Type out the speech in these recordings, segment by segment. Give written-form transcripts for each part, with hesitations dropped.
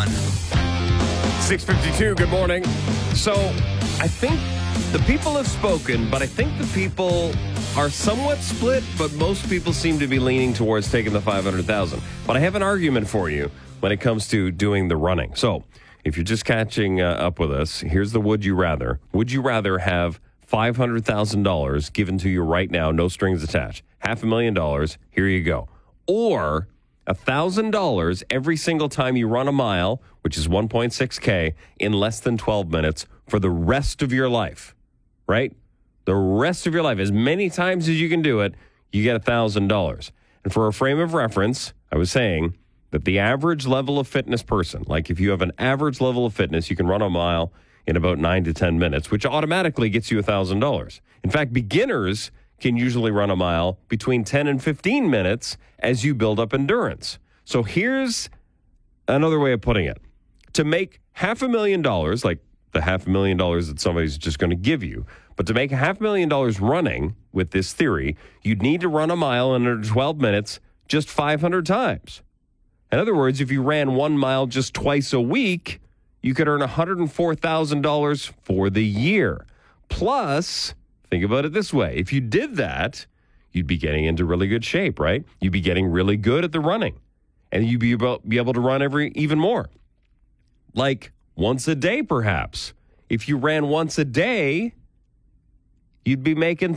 6:52, good morning. So, I think the people have spoken, but I think the people are somewhat split, but most people seem to be leaning towards taking the 500,000. But I have an argument for you when it comes to doing the running. So, if you're just catching up with us, here's the would you rather. Would you rather have $500,000 given to you right now, no strings attached? $500,000, here you go. Or $1,000 every single time you run a mile, which is 1.6K, in less than 12 minutes for the rest of your life, right? The rest of your life, as many times as you can do it, you get $1,000. And for a frame of reference, I was saying that the average level of fitness person, like if you have an average level of fitness, you can run a mile in about 9 to 10 minutes, which automatically gets you $1,000. In fact, beginners can usually run a mile between 10 and 15 minutes as you build up endurance. So here's another way of putting it. To make $500,000, like the $500,000 that somebody's just going to give you, but to make $500,000 running with this theory, you'd need to run a mile in under 12 minutes just 500 times. In other words, if you ran 1 mile just twice a week, you could earn $104,000 for the year. Plus, think about it this way. If you did that, you'd be getting into really good shape, right? You'd be getting really good at the running. And you'd be able to run even more. Like once a day, perhaps. If you ran once a day, you'd be making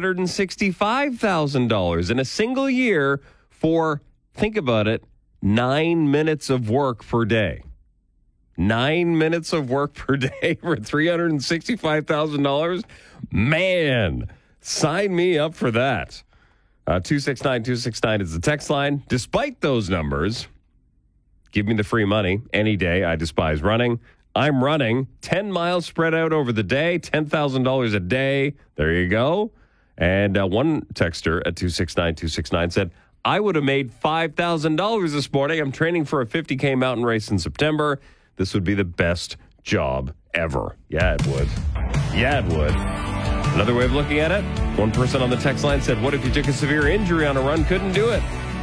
$365,000 in a single year for, think about it, 9 minutes of work per day. 9 minutes of work per day for $365,000? Man, sign me up for that. 269-269 is the text line. Despite those numbers, give me the free money any day. I despise running. I'm running 10 miles spread out over the day, $10,000 a day. There you go. And one texter at 269-269 said, I would have made $5,000 this morning. I'm training for a 50K mountain race in September. This would be the best job ever. Yeah, it would. Yeah, it would. Another way of looking at it, one person on the text line said, what if you took a severe injury on a run, couldn't do it?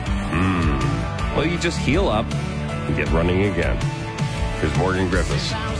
Well, you just heal up and get running again. Here's Morgan Griffiths.